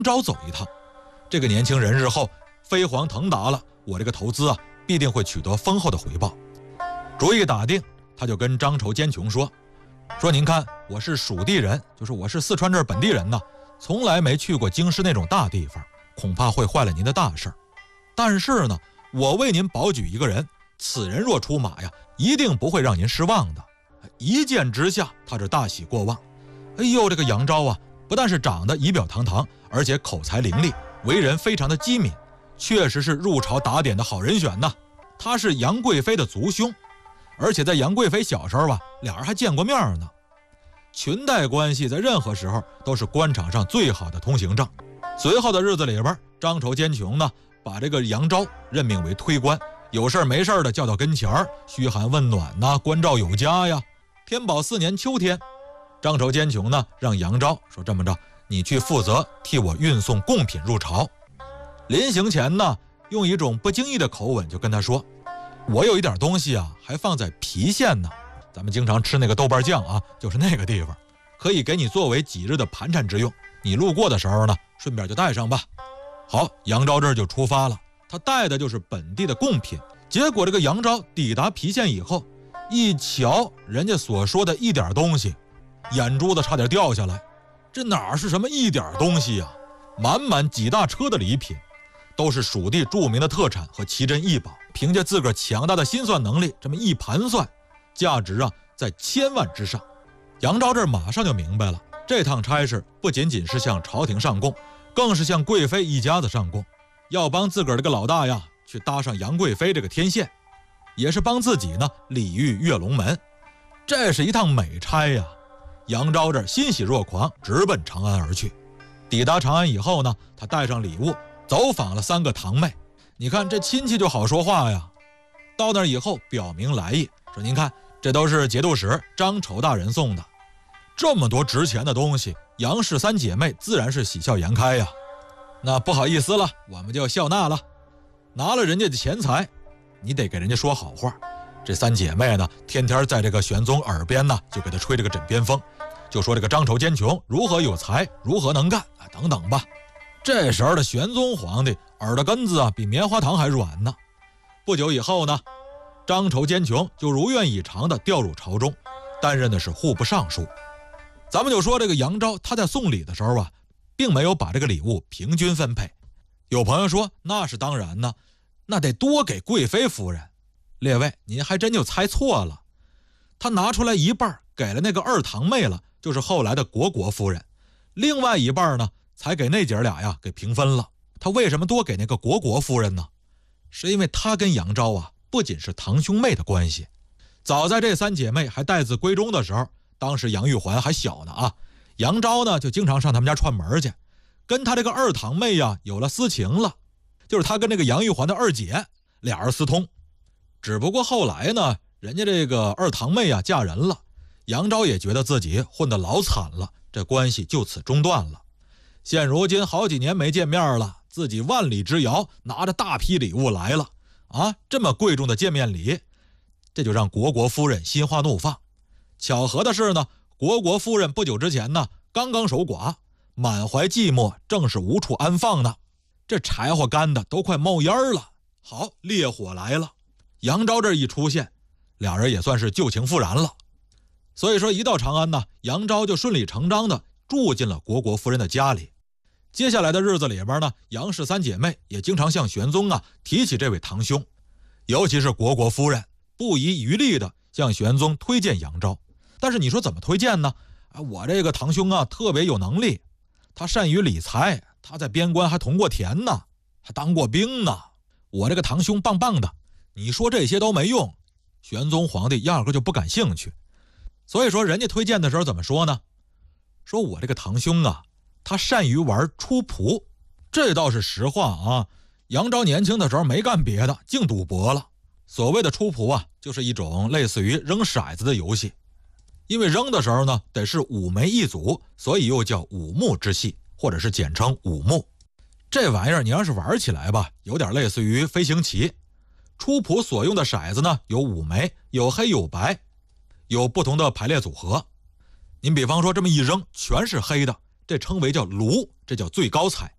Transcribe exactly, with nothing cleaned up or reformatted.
昭走一趟，这个年轻人日后飞黄腾达了，我这个投资啊必定会取得丰厚的回报。主意打定，他就跟张筹奸穷说说您看，我是蜀地人，就是我是四川这儿本地人呢，从来没去过京师那种大地方，恐怕会坏了您的大事儿。但是呢，我为您保举一个人，此人若出马呀，一定不会让您失望的。一见之下，他是大喜过望。哎呦，这个杨昭啊，不但是长得仪表堂堂，而且口才伶俐，为人非常的机敏，确实是入朝打点的好人选呐。他是杨贵妃的族兄，而且在杨贵妃小时候啊，俩人还见过面呢。裙带关系在任何时候都是官场上最好的通行证。随后的日子里边，张筹奸穷呢，把这个杨昭任命为推官，有事没事的叫到跟前儿，嘘寒问暖呐，关照有加呀。天宝四年秋天，张筹奸穷呢，让杨昭说这么着，你去负责替我运送贡品入朝。临行前呢，用一种不经意的口吻就跟他说，我有一点东西啊，还放在郫县呢，咱们经常吃那个豆瓣酱啊，就是那个地方，可以给你作为几日的盘缠之用，你路过的时候呢，顺便就带上吧。好，杨昭这儿就出发了，他带的就是本地的贡品。结果这个杨昭抵达郫县以后，一瞧人家所说的一点东西，眼珠子差点掉下来。这哪是什么一点东西呀、啊？满满几大车的礼品，都是蜀地著名的特产和奇珍异宝。凭借自个儿强大的心算能力，这么一盘算，价值啊在千万之上。杨昭这儿马上就明白了，这趟差事不仅仅是向朝廷上贡，更是向贵妃一家子上贡，要帮自个儿这个老大呀去搭上杨贵妃这个天线，也是帮自己呢礼遇跃龙门。这是一趟美差呀！杨昭这儿欣喜若狂，直奔长安而去。抵达长安以后呢，他带上礼物，走访了三个堂妹。你看这亲戚就好说话呀。到那儿以后，表明来意，说您看，这都是节度使张筹大人送的，这么多值钱的东西，杨氏三姐妹自然是喜笑颜开呀。那不好意思了，我们就笑纳了。拿了人家的钱财，你得给人家说好话。这三姐妹呢，天天在这个玄宗耳边呢，就给他吹这个枕边风，就说这个张筹奸穷如何有才，如何能干啊，等等吧。这时候的玄宗皇帝耳朵根子啊，比棉花糖还软呢。不久以后呢，张筹奸穷就如愿以偿的调入朝中，担任的是户部尚书。咱们就说这个杨昭，他在送礼的时候啊，并没有把这个礼物平均分配。有朋友说，那是当然呢，那得多给贵妃夫人。列位，您还真就猜错了，他拿出来一半给了那个二堂妹了，就是后来的虢国夫人，另外一半呢，才给那姐俩呀给平分了。他为什么多给那个虢国夫人呢？是因为他跟杨昭啊，不仅是堂兄妹的关系。早在这三姐妹还待字闺中的时候，当时杨玉环还小呢啊，杨昭呢就经常上他们家串门去，跟他这个二堂妹呀有了私情了，就是他跟这个杨玉环的二姐俩人私通。只不过后来呢，人家这个二堂妹啊嫁人了，杨昭也觉得自己混得老惨了，这关系就此中断了。现如今好几年没见面了，自己万里之遥拿着大批礼物来了啊，这么贵重的见面礼，这就让虢国夫人心花怒放。巧合的是呢，虢国夫人不久之前呢刚刚守寡，满怀寂寞，正是无处安放呢。这柴火干的都快冒烟了，好，烈火来了。杨昭这一出现，俩人也算是旧情复燃了。所以说一到长安呢，杨昭就顺理成章的住进了虢国夫人的家里。接下来的日子里边呢，杨氏三姐妹也经常向玄宗啊提起这位堂兄，尤其是虢国夫人不遗余力的向玄宗推荐杨昭。但是你说怎么推荐呢？啊，我这个堂兄啊特别有能力，他善于理财，他在边关还同过田呢，还当过兵呢，我这个堂兄棒棒的。你说这些都没用，玄宗皇帝压根就不感兴趣。所以说人家推荐的时候怎么说呢？说我这个堂兄啊，他善于玩出仆，这倒是实话啊。杨昭年轻的时候没干别的，净赌博了。所谓的出仆啊，就是一种类似于扔骰子的游戏。因为扔的时候呢，得是五枚一组，所以又叫五目之戏，或者是简称五目。这玩意儿你要是玩起来吧，有点类似于飞行棋。出仆所用的骰子呢有五枚，有黑有白，有不同的排列组合。您比方说这么一扔全是黑的，这称为叫炉，这叫最高彩。